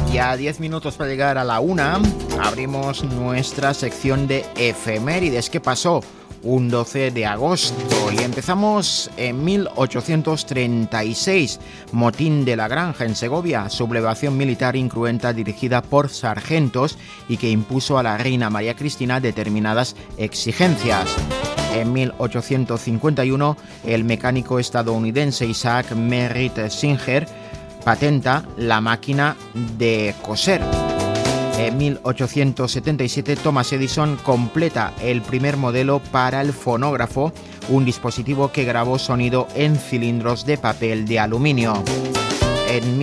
Ya 10 minutos para llegar a la 1, abrimos nuestra sección de efemérides. ¿Qué pasó un 12 de agosto? Y empezamos en 1836, motín de la Granja en Segovia, sublevación militar incruenta dirigida por sargentos y que impuso a la reina María Cristina determinadas exigencias. En 1851, el mecánico estadounidense Isaac Merritt Singer patenta la máquina de coser. En 1877, Thomas Edison completa el primer modelo para el fonógrafo, un dispositivo que grabó sonido en cilindros de papel de aluminio. En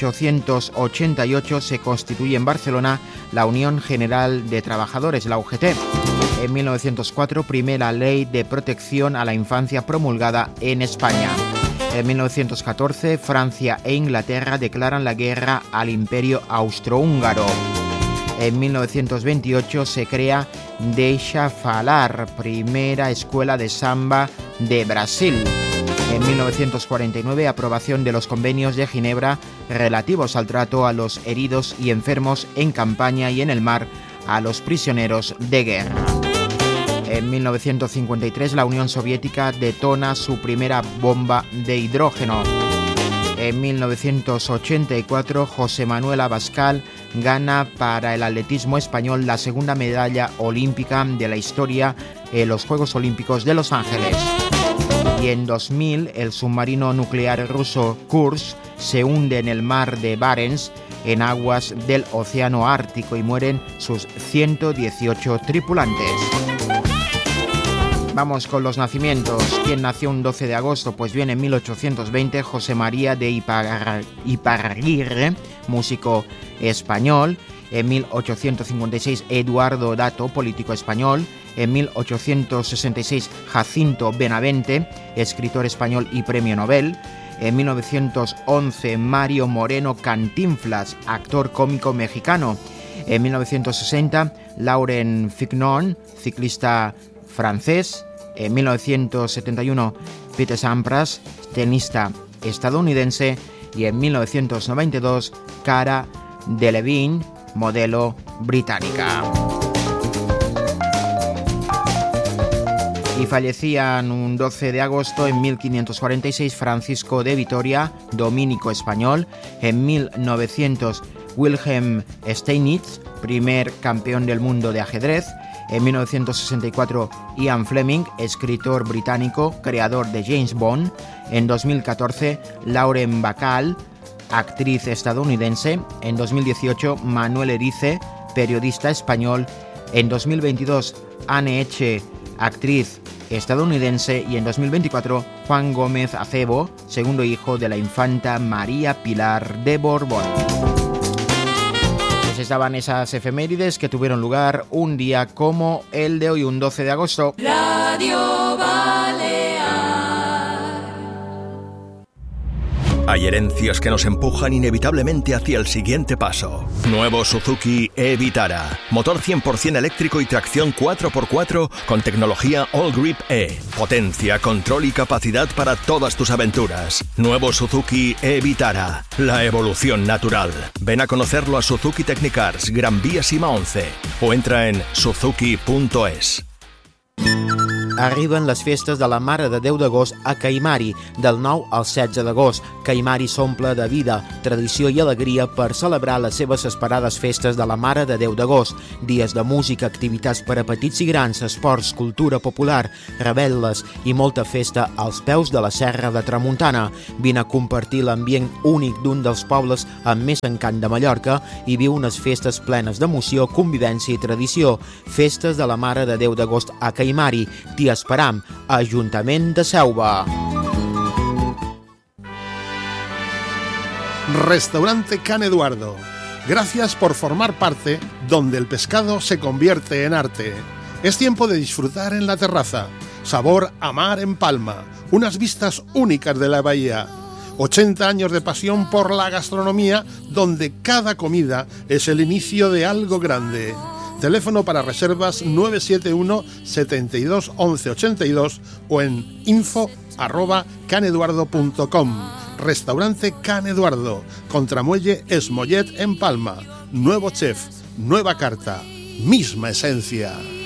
1888 se constituye en Barcelona la Unión General de Trabajadores, la UGT. En 1904, primera ley de protección a la infancia promulgada en España. En 1914, Francia e Inglaterra declaran la guerra al Imperio Austrohúngaro. En 1928 se crea Deixa Falar, primera escuela de samba de Brasil. En 1949, aprobación de los convenios de Ginebra relativos al trato a los heridos y enfermos en campaña y en el mar, a los prisioneros de guerra. En 1953, la Unión Soviética detona su primera bomba de hidrógeno. En 1984, José Manuel Abascal gana para el atletismo español la segunda medalla olímpica de la historia en los Juegos Olímpicos de Los Ángeles. Y en 2000, el submarino nuclear ruso Kursk se hunde en el mar de Barents, en aguas del Océano Ártico, y mueren sus 118 tripulantes. Vamos con los nacimientos. ¿Quién nació un 12 de agosto? Pues bien, en 1820, José María de Iparraguirre, músico español. En 1856, Eduardo Dato, político español. En 1866, Jacinto Benavente, escritor español y premio Nobel. En 1911, Mario Moreno Cantinflas, actor cómico mexicano. En 1960, Laurent Fignon, ciclista francés. En 1971, Pete Sampras, tenista estadounidense. Y en 1992, Cara Delevingne, modelo británica. Y fallecían un 12 de agosto en 1546 Francisco de Vitoria, dominico español. En 1900, Wilhelm Steinitz, primer campeón del mundo de ajedrez. En 1964, Ian Fleming, escritor británico, creador de James Bond. En 2014, Lauren Bacall, actriz estadounidense. En 2018, Manuel Erice, periodista español. En 2022, Anne Eche, actriz estadounidense. Y en 2024, Juan Gómez Acebo, segundo hijo de la infanta María Pilar de Borbón. Estaban esas efemérides que tuvieron lugar un día como el de hoy, un 12 de agosto. Radio Balear. Hay herencias que nos empujan inevitablemente hacia el siguiente paso. Nuevo Suzuki e-Vitara. Motor 100% eléctrico y tracción 4x4 con tecnología All Grip E. Potencia, control y capacidad para todas tus aventuras. Nuevo Suzuki e-Vitara. La evolución natural. Ven a conocerlo a Suzuki Technicars, Gran Vía Sima 11 o entra en suzuki.es. Arriben les festes de la Mare de Déu d'Agost a Caimari, del 9 al 16 d'agost. Caimari s'omple de vida, tradició i alegria per celebrar les seves esperades festes de la Mare de Déu d'Agost. Dies de música, activitats per a petits i grans, esports, cultura popular, revetles i molta festa als peus de la Serra de Tramuntana. Vine a compartir l'ambient únic d'un dels pobles amb més encant de Mallorca i viu unes festes plenes d'emoció, convivència i tradició. Festes de la Mare de Déu d'Agost a Caimari. T'hi esperam, Ajuntament de Selva. Restaurante Can Eduardo. Gracias por formar parte donde el pescado se convierte en arte. Es tiempo de disfrutar en la terraza. Sabor a mar en Palma. Unas vistas únicas de la bahía. 80 años de pasión por la gastronomía, donde cada comida es el inicio de algo grande. Teléfono para reservas 971 72 11 82 o en info@caneduardo.com. Restaurante Can Eduardo, Contramuelle Esmollet en Palma. Nuevo chef, nueva carta, misma esencia.